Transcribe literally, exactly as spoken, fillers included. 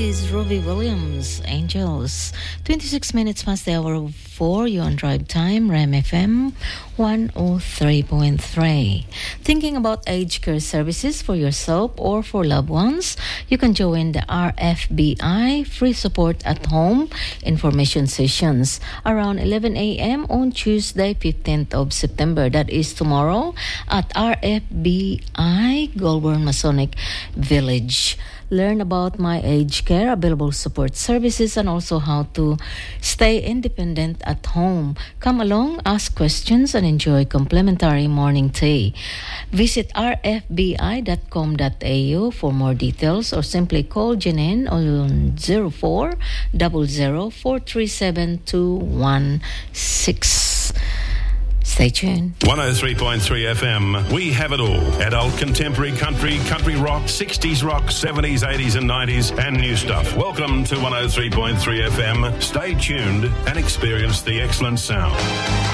is Robbie Williams, Angels. twenty-six minutes past the hour of four, you're on Drive Time, RAM F M one oh three point three. Thinking about aged care services for yourself or for loved ones? You can join the R F B I Free Support at Home information sessions around eleven a.m. on Tuesday, fifteenth of September. That is tomorrow at R F B I Goulburn Masonic Village. Learn about my aged care, available support services, and also how to stay independent at home. Come along, ask questions, and enjoy complimentary morning tea. Visit r f b i dot com dot a u for more details, or simply call Janine on zero four zero zero four three seven two one six. Stay tuned. one oh three point three F M. We have it all. Adult, contemporary, country, country rock, sixties rock, seventies, eighties and nineties, and new stuff. Welcome to one oh three point three F M. Stay tuned and experience the excellent sound.